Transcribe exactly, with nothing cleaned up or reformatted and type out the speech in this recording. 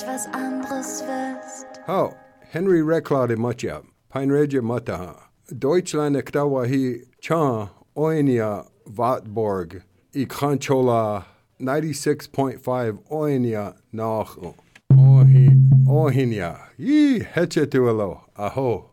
was anderes wirst. Ho, Henry Reclade Matja, Peinregia Mataha. Deutschland Ektawahi Chan Oinia Vatborg, I Kranchola ninety-six point five Oinia Nach Ohi Ohinia. Yi Hetchetuelo, Aho.